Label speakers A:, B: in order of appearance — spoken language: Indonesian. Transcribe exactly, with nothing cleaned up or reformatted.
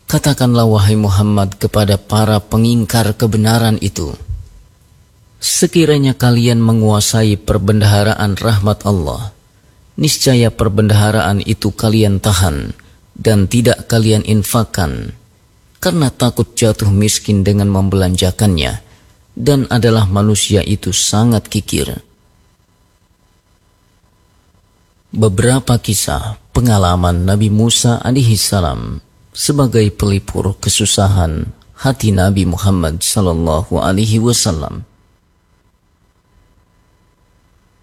A: Katakanlah wahai Muhammad kepada para pengingkar kebenaran itu, sekiranya kalian menguasai perbendaharaan rahmat Allah, niscaya perbendaharaan itu kalian tahan dan tidak kalian infakkan, karena takut jatuh miskin dengan membelanjakannya, dan adalah manusia itu sangat kikir. Beberapa kisah pengalaman Nabi Musa alaihi salam sebagai pelipur kesusahan hati Nabi Muhammad sallallahu alaihi wasallam.